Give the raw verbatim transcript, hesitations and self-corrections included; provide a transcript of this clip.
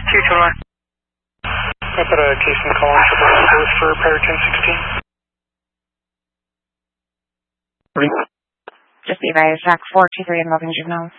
two two one. I put a case in calling for the both for repair ten sixteen. Just be advised, Jack four two three involving juveniles.